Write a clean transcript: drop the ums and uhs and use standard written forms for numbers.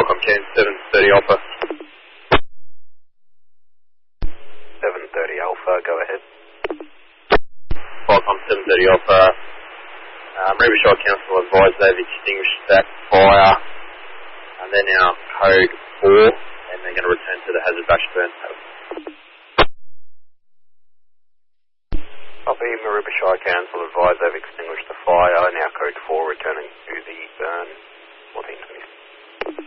Qualcomm Can 730 Alpha. 730 Alpha, go ahead. Qualcomm 730 Alpha. Mareeba Shire Council advised they've extinguished that fire, and they're now code 4, and they're going to return to the hazard bash burn pattern. Copy, Mareeba Shire Council advised they've extinguished the fire, now code 4 returning to the burn 1426.